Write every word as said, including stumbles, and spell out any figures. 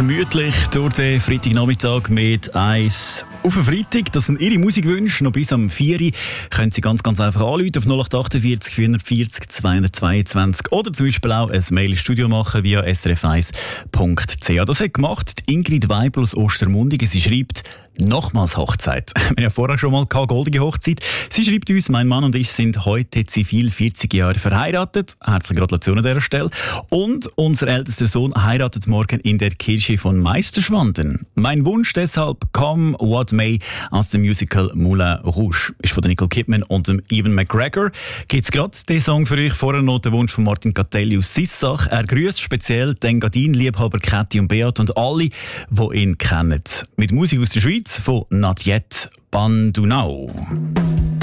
Gemütlich durch den Freitagnachmittag mit eins auf den Freitag. Das sind Ihre Musikwünsche. Noch bis am vier Uhr können Sie ganz, ganz einfach anrufen auf null acht achtundvierzig vierhundertvierzig zweihundertzweiundzwanzig oder zum Beispiel auch ein Mail ins Studio machen via s r f eins punkt c h. Das hat gemacht die Ingrid Weibel aus Ostermundigen. Sie schreibt «Nochmals Hochzeit». Wir haben ja vorher schon mal keine goldige Hochzeit. Sie schreibt uns, mein Mann und ich sind heute zivil vierzig Jahre verheiratet. Herzliche Gratulation an dieser Stelle. Und unser ältester Sohn heiratet morgen in der Kirche von Meisterschwanden. Mein Wunsch deshalb «Come What May» aus dem Musical Moulin Rouge. Ist von Nicole Kidman und dem Ewan McGregor. Gibt's gerade den Song für euch? Vorher noch der Wunsch von Martin Catelli aus Sissach. Er grüßt speziell den Engadin-Liebhaber Kathi und Beat und alle, die ihn kennen. Mit Musik aus der Schweiz von Not Yet Bandunau.